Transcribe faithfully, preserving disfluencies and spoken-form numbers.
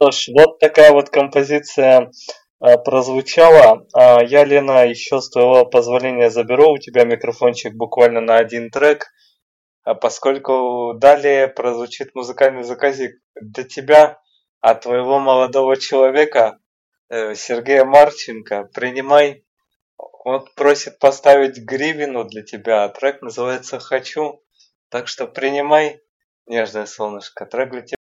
Что ж, вот такая вот композиция а, прозвучала. А, я, Лена, еще с твоего позволения заберу у тебя микрофончик буквально на один трек, а поскольку далее прозвучит музыкальный заказик для тебя, от твоего молодого человека, э, Сергея Марченко. Принимай. Он просит поставить гривину для тебя, а трек называется «Хочу». Так что принимай, нежное солнышко, трек для тебя.